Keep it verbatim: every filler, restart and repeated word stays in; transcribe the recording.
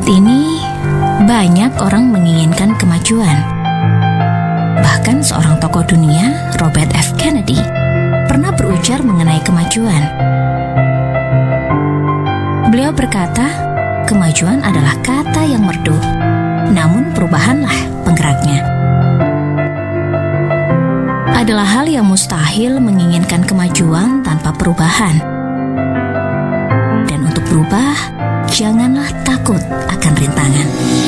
ini, banyak orang menginginkan kemajuan. Bahkan seorang tokoh dunia, Robert F. Kennedy, pernah berujar mengenai kemajuan. Beliau berkata, kemajuan adalah kata yang merdu, namun perubahanlah penggeraknya. Adalah hal yang mustahil menginginkan kemajuan tanpa perubahan. Dan untuk berubah, janganlah takut akan rintangan.